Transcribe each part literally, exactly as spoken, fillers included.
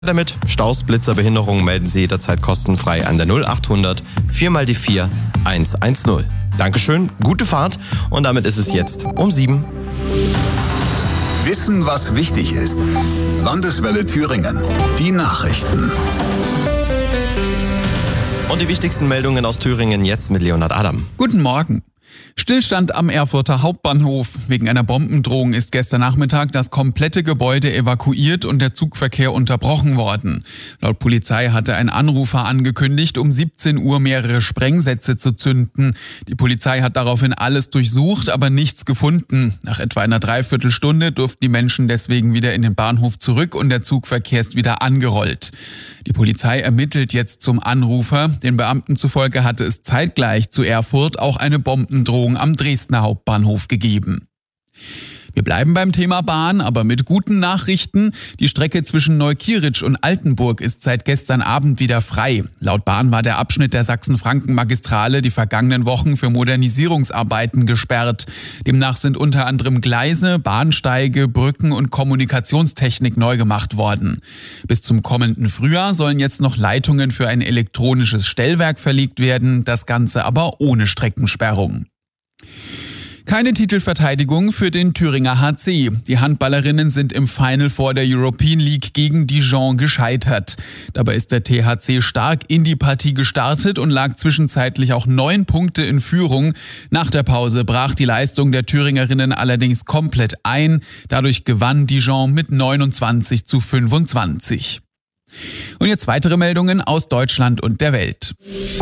Damit Staus, Blitzer, Behinderungen melden Sie jederzeit kostenfrei an der null achthundert vier mal die vier hundertzehn. Dankeschön, gute Fahrt und damit ist es jetzt um sieben. Wissen, was wichtig ist. Landeswelle Thüringen. Die Nachrichten. Und die wichtigsten Meldungen aus Thüringen jetzt mit Leonhard Adam. Guten Morgen. Stillstand am Erfurter Hauptbahnhof. Wegen einer Bombendrohung ist gestern Nachmittag das komplette Gebäude evakuiert und der Zugverkehr unterbrochen worden. Laut Polizei hatte ein Anrufer angekündigt, um siebzehn Uhr mehrere Sprengsätze zu zünden. Die Polizei hat daraufhin alles durchsucht, aber nichts gefunden. Nach etwa einer Dreiviertelstunde durften die Menschen deswegen wieder in den Bahnhof zurück und der Zugverkehr ist wieder angerollt. Die Polizei ermittelt jetzt zum Anrufer. Den Beamten zufolge hatte es zeitgleich zu Erfurt auch eine Bombendrohung am Dresdner Hauptbahnhof gegeben. Wir bleiben beim Thema Bahn, aber mit guten Nachrichten. Die Strecke zwischen Neukieritzsch und Altenburg ist seit gestern Abend wieder frei. Laut Bahn war der Abschnitt der Sachsen-Franken-Magistrale die vergangenen Wochen für Modernisierungsarbeiten gesperrt. Demnach sind unter anderem Gleise, Bahnsteige, Brücken und Kommunikationstechnik neu gemacht worden. Bis zum kommenden Frühjahr sollen jetzt noch Leitungen für ein elektronisches Stellwerk verlegt werden, das Ganze aber ohne Streckensperrung. Keine Titelverteidigung für den Thüringer H C. Die Handballerinnen sind im Final Four der European League gegen Dijon gescheitert. Dabei ist der T H C stark in die Partie gestartet und lag zwischenzeitlich auch neun Punkte in Führung. Nach der Pause brach die Leistung der Thüringerinnen allerdings komplett ein. Dadurch gewann Dijon mit neunundzwanzig zu fünfundzwanzig. Und jetzt weitere Meldungen aus Deutschland und der Welt.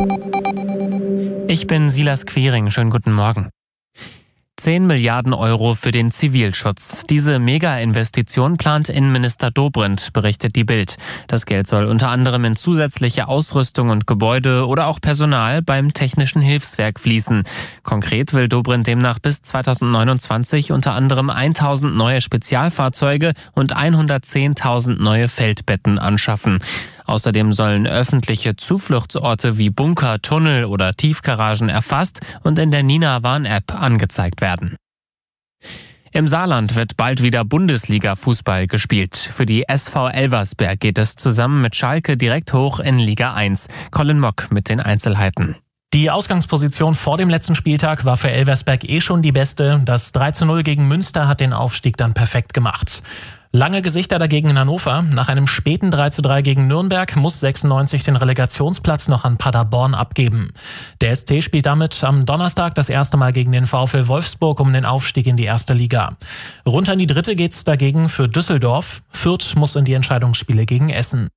Ich bin Silas Quering. Schönen guten Morgen. zehn Milliarden Euro für den Zivilschutz. Diese Mega-Investition plant Innenminister Dobrindt, berichtet die Bild. Das Geld soll unter anderem in zusätzliche Ausrüstung und Gebäude oder auch Personal beim Technischen Hilfswerk fließen. Konkret will Dobrindt demnach bis zweitausendneunundzwanzig unter anderem tausend neue Spezialfahrzeuge und hundertzehntausend neue Feldbetten anschaffen. Außerdem sollen öffentliche Zufluchtsorte wie Bunker, Tunnel oder Tiefgaragen erfasst und in der Nina-Warn-App angezeigt werden. Im Saarland wird bald wieder Bundesliga-Fußball gespielt. Für die S V Elversberg geht es zusammen mit Schalke direkt hoch in Liga eins. Colin Mock mit den Einzelheiten. Die Ausgangsposition vor dem letzten Spieltag war für Elversberg eh schon die beste. Das drei zu null gegen Münster hat den Aufstieg dann perfekt gemacht. Lange Gesichter dagegen in Hannover. Nach einem späten drei zu drei gegen Nürnberg muss sechsundneunzig den Relegationsplatz noch an Paderborn abgeben. Der S T spielt damit am Donnerstag das erste Mal gegen den VfL Wolfsburg um den Aufstieg in die erste Liga. Runter in die dritte geht's dagegen für Düsseldorf. Fürth muss in die Entscheidungsspiele gegen Essen.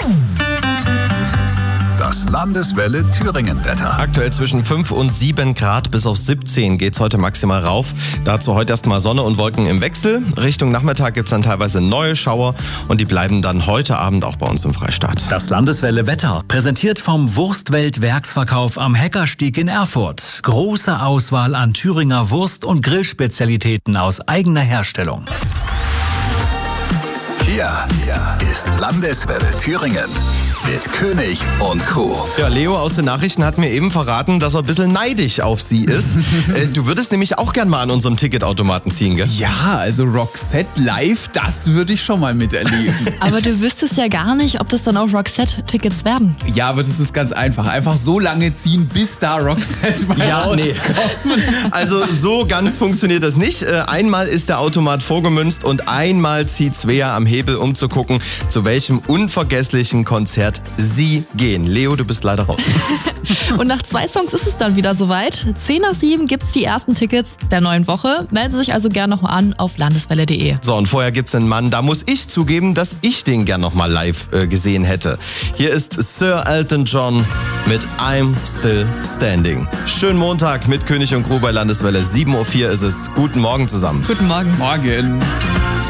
Das Landeswelle Thüringen-Wetter. Aktuell zwischen fünf und sieben Grad, bis auf siebzehn geht's heute maximal rauf. Dazu heute erstmal Sonne und Wolken im Wechsel. Richtung Nachmittag gibt's dann teilweise neue Schauer und die bleiben dann heute Abend auch bei uns im Freistaat. Das Landeswelle Wetter, präsentiert vom Wurstwelt-Werksverkauf am Heckerstieg in Erfurt. Große Auswahl an Thüringer Wurst- und Grillspezialitäten aus eigener Herstellung. Hier, hier ist Landeswelle Thüringen mit König und Co. Ja, Leo aus den Nachrichten hat mir eben verraten, dass er ein bisschen neidisch auf sie ist. äh, du würdest nämlich auch gern mal an unserem Ticketautomaten ziehen, gell? Ja, also Roxette live, das würde ich schon mal miterleben. Aber du wüsstest ja gar nicht, ob das dann auch Roxette-Tickets werden. Ja, aber das ist ganz einfach. Einfach so lange ziehen, bis da Roxette bei Ja, rauskommt. nee. Also so ganz funktioniert das nicht. Äh, einmal ist der Automat vorgemünzt und einmal zieht Svea am Hebel, um zu gucken, zu welchem unvergesslichen Konzert sie gehen. Leo, du bist leider raus. Und nach zwei Songs ist es dann wieder soweit. zehn nach sieben gibt's die ersten Tickets der neuen Woche. Melden Sie sich also gern noch mal an auf landeswelle punkt de. So, und vorher gibt's einen Mann, da muss ich zugeben, dass ich den gern noch mal live äh, gesehen hätte. Hier ist Sir Elton John mit I'm Still Standing. Schönen Montag mit König und Crew bei Landeswelle. sieben Uhr vier ist es. Guten Morgen zusammen. Guten Morgen. Morgen.